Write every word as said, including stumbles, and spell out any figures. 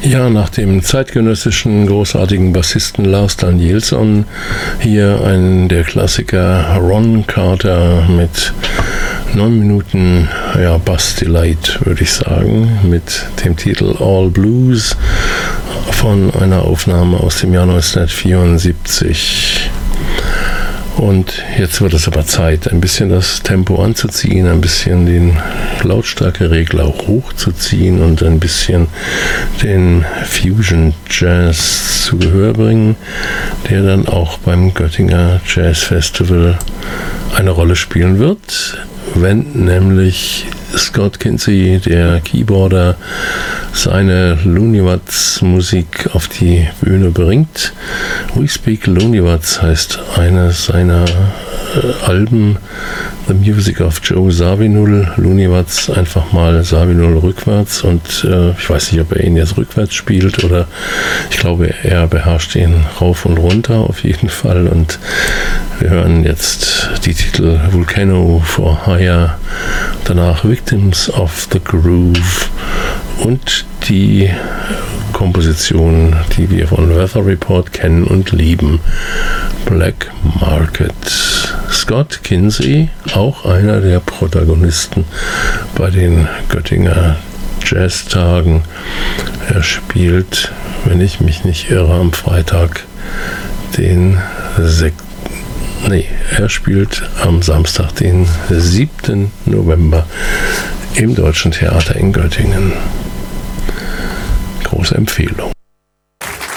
Ja, nach dem zeitgenössischen großartigen Bassisten Lars Danielsson hier ein der Klassiker Ron Carter mit neun Minuten ja, Bass Delight, würde ich sagen, mit dem Titel All Blues von einer Aufnahme aus dem Jahr neunzehnhundertvierundsiebzig. Und jetzt wird es aber Zeit, ein bisschen das Tempo anzuziehen, ein bisschen den Lautstärkeregler hochzuziehen und ein bisschen den Fusion Jazz zu Gehör bringen, der dann auch beim Göttinger Jazz Festival eine Rolle spielen wird, wenn nämlich Scott Kinsey, der Keyboarder, seine Looney Watts Musik auf die Bühne bringt. We Speak Looney Watts heißt eine seiner äh, Alben, The Music of Joe Zawinul. Looney Watts einfach mal Zawinul rückwärts und äh, ich weiß nicht, ob er ihn jetzt rückwärts spielt oder ich glaube, er beherrscht ihn rauf und runter auf jeden Fall. Und wir hören jetzt die Titel Volcano for Hire, danach Victims of the Groove und die Komposition, die wir von Weather Report kennen und lieben, Black Market. Scott Kinsey, auch einer der Protagonisten bei den Göttinger Jazztagen. Er spielt, wenn ich mich nicht irre, am Freitag den sechsten Nee, er spielt am Samstag, den siebten November im Deutschen Theater in Göttingen. Große Empfehlung.